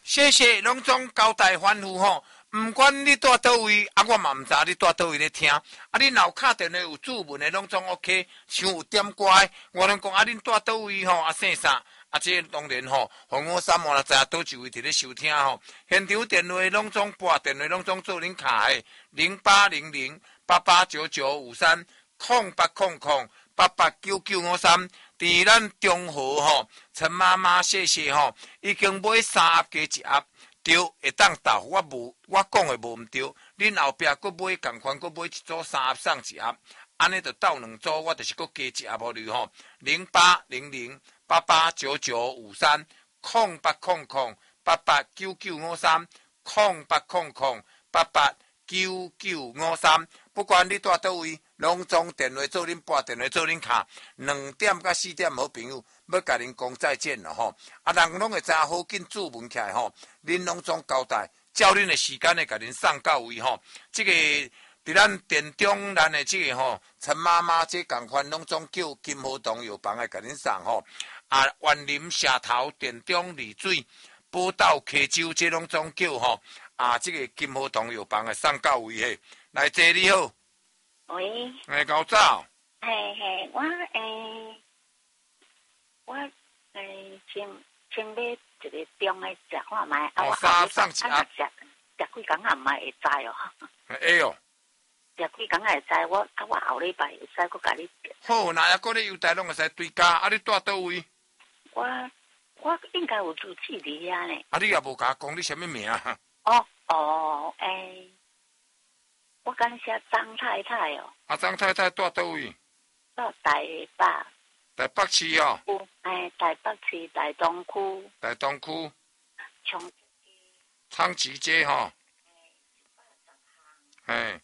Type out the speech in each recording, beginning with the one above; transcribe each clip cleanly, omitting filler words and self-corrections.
谢谢拢总交代吩咐吼。唔管你住倒位，我嘛唔知你住倒位咧听。你若有敲电话有注文的，拢总 OK。像有点乖，我拢讲恁住倒位吼，姓啥？这当然吼，洪我三毛啦，知影倒一位伫咧收听吼。现场电话拢总拨电话拢总做恁卡的08008899530800889953。伫咱中和吼，陈妈妈谢谢吼，已经买3盒加1盒。对，会当到我讲的无毋对，恁后壁佫买共款，佫买一组3盒送1盒，安尼就到2组，我就是佫加1盒互你吼。08008899530800889953，不管你住倒位，拢总电话做恁拨电话做恁卡，2点到4点，好朋友要甲恁讲再见了吼。人拢会知影好紧注文起来吼，恁拢总交代，照恁的时间会甲恁送到位吼。这个伫咱店中，咱的这个吼陈妈妈这共款拢总叫金河东药房来甲恁送吼。园林社头店中丽水宝岛溪州这拢总叫吼这个金河东药房来送到位嘿。来坐你好。 喂。 高早。 嘿，我先买一个中的食看卖， 我3送1盒。 食几工也唔会知哦。 会哦。 食几工会知，我后礼拜会使佫甲你。 好，那还佫咧优待拢会使追加，你住倒位？ 我应该有住址伫遐呢。 你也无甲我讲你什么名？ 我敢写张太太哦。 张太太住倒位？ 住台北。 台北市哦。 台北市大东区。 大东区。昌吉街吼。嘿。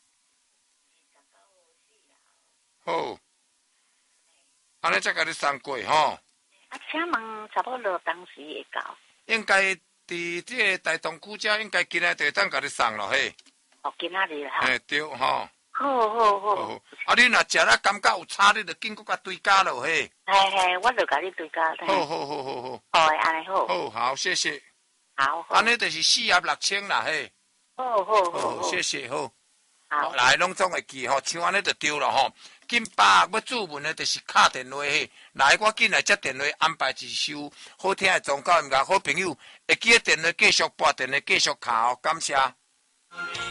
好。安尼才甲你送过吼。 请问差不多当时会到？ 应该伫这个大东区遮，应该今仔就当甲你送咯嘿。 今仔日哈。 对吼。 好。 你若食了感觉有差，你就紧佫甲追加咯嘿。 嘿，我就甲你追加。 好。 好诶，安尼好。 好，谢谢。 好。 安尼就是4盒6000啦嘿。 好， 谢谢好。 好， 来拢总会记吼，像安尼就对了吼。紧把握要注文的，就是敲电话嘿。来，我紧来接电话，安排一首好听的宗教音乐。好朋友会记得电话继续拨电话继续敲哦，感谢。